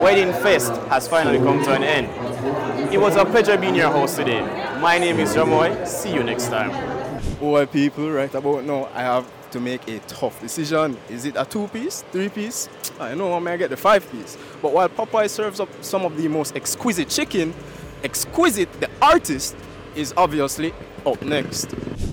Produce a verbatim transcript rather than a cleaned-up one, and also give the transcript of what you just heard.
Wedding Fest has finally come to an end. It was a pleasure being your host today. My name is Jamoy. See you next time. Well, people, right about now, I have to make a tough decision. Is it a two-piece, three-piece? I know I may get the five-piece. But while Popeye serves up some of the most exquisite chicken, Exquisite, the artist, is obviously up next.